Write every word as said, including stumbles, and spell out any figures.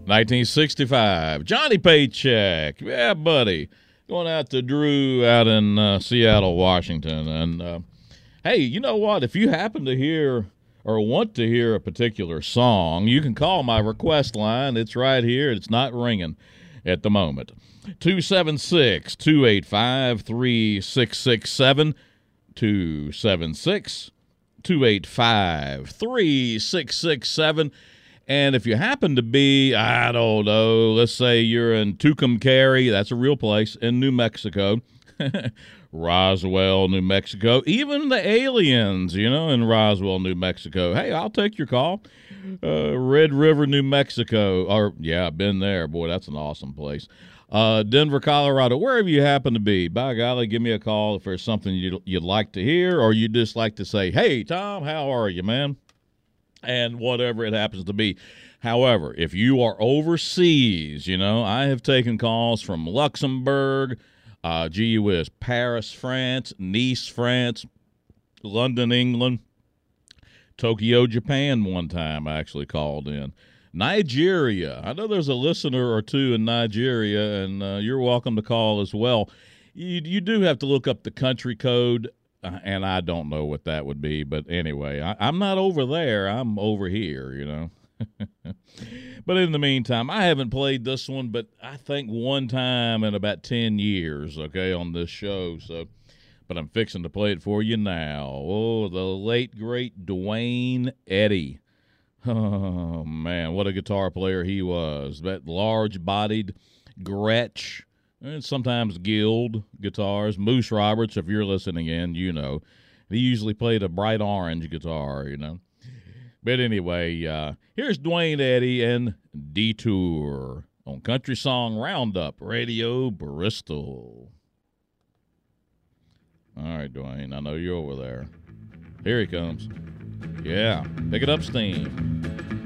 nineteen sixty-five, Johnny Paycheck. Yeah, buddy. Going out to Drew out in uh, Seattle, Washington. And, uh, hey, you know what? If you happen to hear or want to hear a particular song, you can call my request line. It's right here. It's not ringing at the moment. two seven six, two eight five, three six six seven. two seven six, two eight five, three six six seven. And if you happen to be, I don't know, let's say you're in Tucumcari, that's a real place, in New Mexico, Roswell, New Mexico, even the aliens, you know, in Roswell, New Mexico. Hey, I'll take your call. Uh, Red River, New Mexico, or, yeah, I've been there. Boy, that's an awesome place. Uh, Denver, Colorado, wherever you happen to be, by golly, give me a call if there's something you'd, you'd like to hear, or you'd just like to say, hey, Tom, how are you, man? And whatever it happens to be. However, if you are overseas, you know, I have taken calls from Luxembourg, uh, gee whiz, Paris, France, Nice, France, London, England, Tokyo, Japan one time I actually called in. Nigeria. I know there's a listener or two in Nigeria, and uh, you're welcome to call as well. You, you do have to look up the country code, uh, and I don't know what that would be. But anyway, I, I'm not over there. I'm over here, you know. But in the meantime, I haven't played this one, but I think one time in about ten years, okay, on this show. So, but I'm fixing to play it for you now. Oh, the late, great Duane Eddy. Oh, man, what a guitar player he was. That large-bodied Gretsch, and sometimes Guild guitars. Moose Roberts, if you're listening in, you know. He usually played a bright orange guitar, you know. But anyway, uh, here's Duane Eddy and Detour on Country Song Roundup, Radio Bristol. All right, Duane, I know you're over there. Here he comes. Yeah, pick it up, steam.